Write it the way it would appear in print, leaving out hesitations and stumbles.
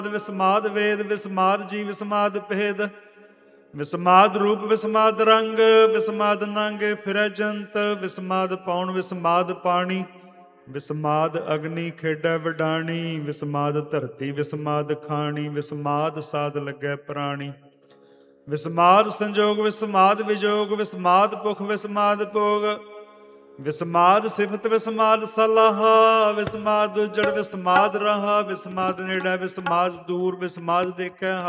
ਵਿਸਮਾਦ ਵੇਦ, ਵਿਸਮਾਦ ਜੀ, ਵਿਸਮਾਦ ਭੇਦ, ਵਿਸਮਾਦ ਰੂਪ, ਵਿਸਮਾਦ ਰੰਗ, ਵਿਸਮਾਦ ਨੰਗ ਫਿਰੈ ਜੰਤ, ਵਿਸਮਾਦ ਪੌਣ, ਵਿਸਮਾਦ ਪਾਣੀ, ਵਿਸਮਾਦ ਅਗਨੀ ਖੇਡੈ ਵਡਾਣੀ, ਵਿਸਮਾਦ ਧਰਤੀ, ਵਿਸਮਾਦ ਖਾਣੀ, ਵਿਸਮਾਦ ਸਾਧ ਲੱਗੈ ਪ੍ਰਾਣੀ, ਵਿਸਮਾਦ ਸੰਜੋਗ, ਵਿਸਮਾਦ ਵਿਜੋਗ, ਵਿਸਮਾਦ ਭੁਖ, ਵਿਸਮਾਦ ਭੋਗ, ਵਿਸਮਾਦ ਸਿਫਤ, ਵਿਸਮਾਦ ਸਲਾਹਾ, ਵਿਸਮਾਦ ਉਜੜ, ਵਿਸਮਾਦ ਰਹਾ, ਵਿਸਮਾਦ ਨੇੜਾ, ਵਿਸਮਾਦ ਦੂਰ, ਵਿਸਮਾਦ ਦੇਖੈ